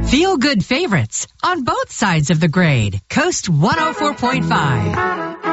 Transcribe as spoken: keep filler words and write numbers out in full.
Feel good favorites on both sides of the grade. Coast one oh four point five.